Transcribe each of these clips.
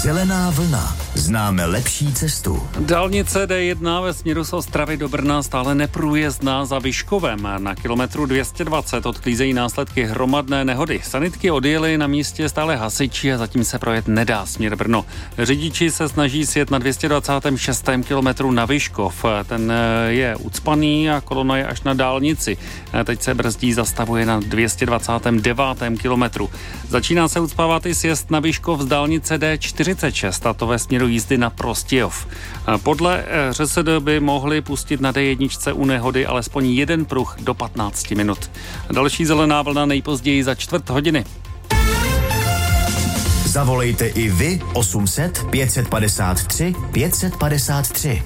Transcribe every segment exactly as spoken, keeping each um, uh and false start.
Zelená vlna. Známe lepší cestu. Dálnice D jedna ve směru z Ostravy do Brna stále neprůjezdná za Vyškovem. Na kilometru dvě stě dvacet odklízejí následky hromadné nehody. Sanitky odjeli, na místě stále hasiči a zatím se projet nedá směr Brno. Řidiči se snaží sjet na dvě stě dvacátém šestém kilometru na Vyškov. Ten je ucpaný a kolona je až na dálnici. Teď se brzdí, zastavuje na dvě stě dvacátém devátém kilometru. Začíná se ucpávat i sjezd na Vyškov z dálnice D čtyřicet šest, a to ve směru jízdy na Prostějov. Podle ŘSD by mohli pustit na D jedna u nehody alespoň jeden pruh do patnácti minut. Další zelená vlna nejpozději za čtvrt hodiny. Zavolejte i vy osm set pět set padesát tři pět set padesát tři.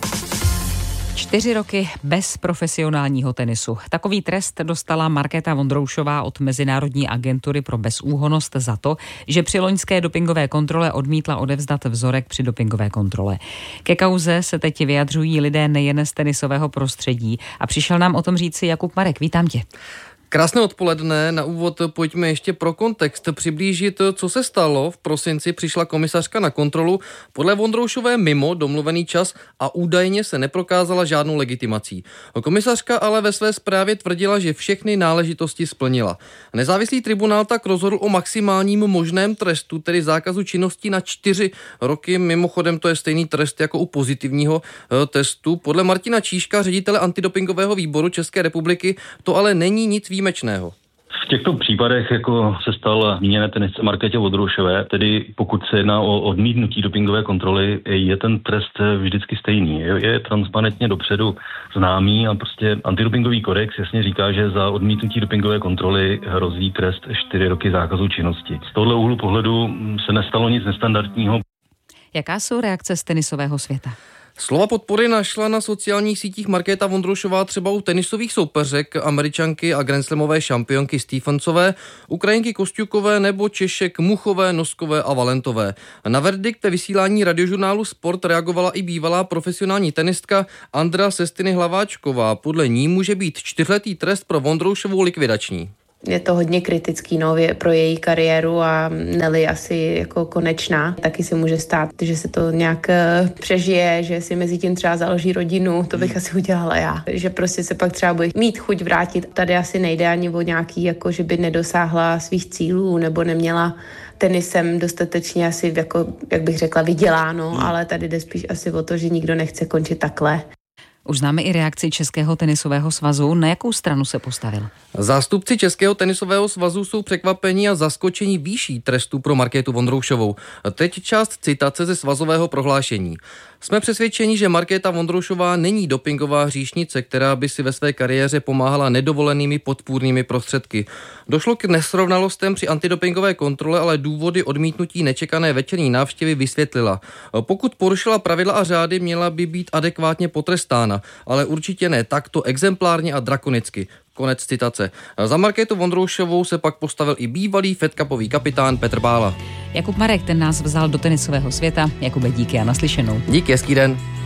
Čtyři roky bez profesionálního tenisu. Takový trest dostala Markéta Vondroušová od Mezinárodní agentury pro bezúhonnost za to, že při loňské dopingové kontrole odmítla odevzdat vzorek při dopingové kontrole. Ke kauze se teď vyjadřují lidé nejen z tenisového prostředí a přišel nám o tom říci Jakub Marek. Vítám tě. Krásné odpoledne. Na úvod pojďme ještě pro kontext přiblížit, co se stalo. V prosinci přišla komisařka na kontrolu, podle Vondroušové mimo domluvený čas a údajně se neprokázala žádnou legitimací. Komisařka ale ve své zprávě tvrdila, že všechny náležitosti splnila. Nezávislý tribunál tak rozhodl o maximálním možném trestu, tedy zákazu činnosti na čtyři roky. Mimochodem to je stejný trest jako u pozitivního testu. Podle Martina Číška, ředitele antidopingového výboru České republiky, to ale není nic výjimečného. V těchto případech, jako se stal zmíněné tenisce Markétě Vondroušové, tedy pokud se jedná o odmítnutí dopingové kontroly, je ten trest vždycky stejný. Je, je transparentně dopředu známý a prostě antidopingový kodex jasně říká, že za odmítnutí dopingové kontroly hrozí trest čtyři roky zákazu činnosti. Z tohoto úhlu pohledu se nestalo nic nestandardního. Jaká jsou reakce z tenisového světa? Slova podpory našla na sociálních sítích Markéta Vondroušová třeba u tenisových soupeřek, Američanky a grandslamové šampionky Stephensové, Ukrajinky Kostňukové nebo Češek Muchové, Noskové a Valentové. Na verdikt ve vysílání radiožurnálu Sport reagovala i bývalá profesionální tenistka Andrea Sestiny Hlaváčková. Podle ní může být čtyřletý trest pro Vondroušovou likvidační. Je to hodně kritický no, pro její kariéru a Nelly asi jako konečná. Taky se může stát, že se to nějak přežije, že si mezi tím třeba založí rodinu, to bych asi udělala já. Že prostě se pak třeba bude mít chuť vrátit. Tady asi nejde ani o nějaký, jako že by nedosáhla svých cílů nebo neměla tenisem dostatečně asi, jako, jak bych řekla, vyděláno, hmm. ale tady jde spíš asi o to, že nikdo nechce končit takhle. Už známe i reakci Českého tenisového svazu. Na jakou stranu se postavil? Zástupci Českého tenisového svazu jsou překvapení a zaskočení výší trestu pro Markétu Vondroušovou. Teď část citace ze svazového prohlášení. Jsme přesvědčeni, že Markéta Vondroušová není dopingová hříšnice, která by si ve své kariéře pomáhala nedovolenými podpůrnými prostředky. Došlo k nesrovnalostem při antidopingové kontrole, ale důvody odmítnutí nečekané večerní návštěvy vysvětlila. Pokud porušila pravidla a řády, měla by být adekvátně potrestána, ale určitě ne takto exemplárně a drakonicky. Konec citace. Za Markétu Vondroušovou se pak postavil i bývalý Fed Cupový kapitán Petr Bála. Jakub Marek, ten nás vzal do tenisového světa. Jakube, díky a naslyšenou. Díky, hezký den.